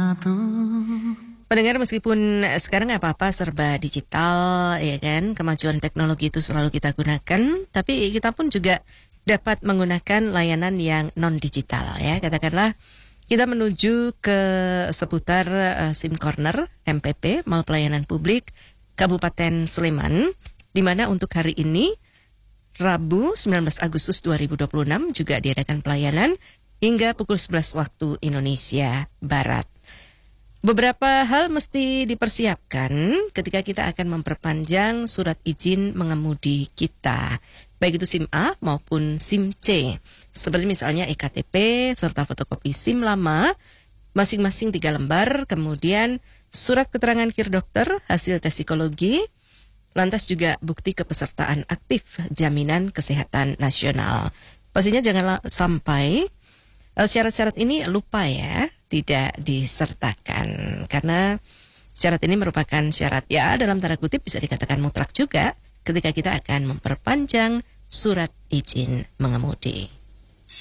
Pendengar, meskipun sekarang nggak apa-apa serba digital, ya kan, kemajuan teknologi itu selalu kita gunakan, tapi kita pun juga dapat menggunakan layanan yang non digital, ya. Katakanlah kita menuju ke seputar SIM Corner MPP, Mall Pelayanan Publik Kabupaten Sleman, di mana untuk hari ini Rabu 19 Agustus 2026 juga diadakan pelayanan hingga pukul 11 waktu Indonesia Barat. Beberapa hal mesti dipersiapkan ketika kita akan memperpanjang surat izin mengemudi kita, baik itu SIM A maupun SIM C. Seperti misalnya EKTP serta fotokopi SIM lama, masing-masing 3 lembar, kemudian surat keterangan kir dokter, hasil tes psikologi, lantas juga bukti kepesertaan aktif jaminan kesehatan nasional. Pastinya jangan sampai syarat-syarat ini lupa ya, tidak disertakan. Karena syarat ini merupakan syarat ya dalam tanda kutip bisa dikatakan mutlak juga ketika kita akan memperpanjang surat izin mengemudi.